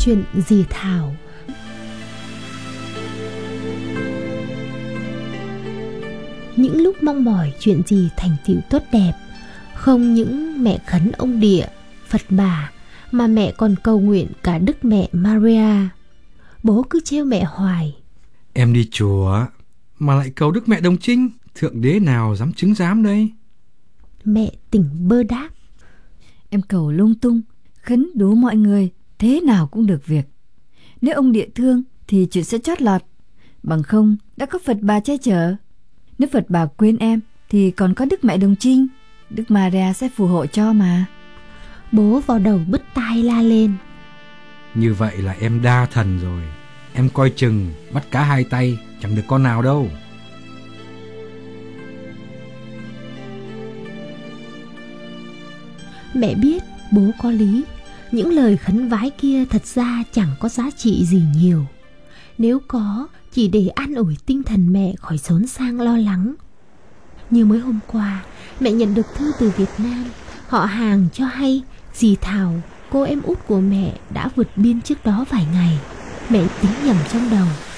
chuyện dì Thảo. Những lúc mong mỏi chuyện gì thành tựu tốt đẹp, không những mẹ khấn ông Địa, Phật Bà, mà mẹ còn cầu nguyện cả Đức Mẹ Maria. Bố cứ trêu mẹ hoài. Em đi chùa mà lại cầu Đức Mẹ Đồng Trinh, Thượng Đế nào dám chứng giám đây. Mẹ tỉnh bơ đáp. Em cầu lung tung, khấn đủ mọi người, thế nào cũng được việc. Nếu ông Địa thương thì chuyện sẽ chót lọt, bằng không đã có Phật Bà che chở. Nếu Phật Bà quên em thì còn có Đức Mẹ Đồng Trinh, Đức Maria sẽ phù hộ cho mà. Bố vào đầu bứt tai la lên. Như vậy là em đa thần rồi. Em coi chừng bắt cá hai tay, chẳng được con nào đâu. Mẹ biết bố có lý. Những lời khấn vái kia thật ra chẳng có giá trị gì nhiều. Nếu có, chỉ để an ủi tinh thần mẹ khỏi xốn sang lo lắng. Như mới hôm qua, mẹ nhận được thư từ Việt Nam. Họ hàng cho hay dì Thảo, cô em út của mẹ, đã vượt biên trước đó vài ngày. Mẹ tính nhầm trong đầu,